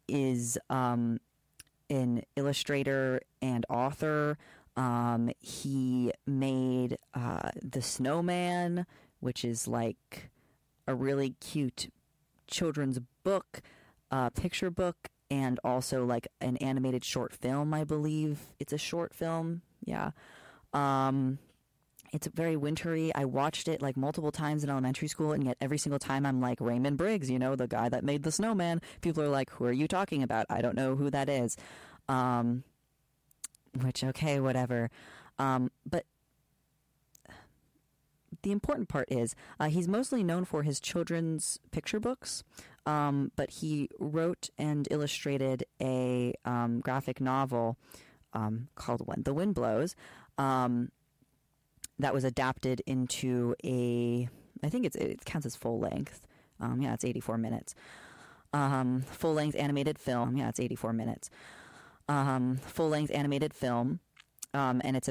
is an illustrator and author. He made The Snowman, which is like a really cute children's book, picture book, and also like an animated short film. I believe it's a short film. Yeah. It's very wintry. I watched it like multiple times in elementary school, and yet every single time I'm like, Raymond Briggs, the guy that made The Snowman. People are like, who are you talking about? I don't know who that is. Which, okay, whatever. But the important part is he's mostly known for his children's picture books, but he wrote and illustrated a graphic novel called When the Wind Blows that was adapted into I think it counts as full length. Yeah, it's 84 minutes. Full length animated film. Yeah, it's 84 minutes. Full length animated film. And it's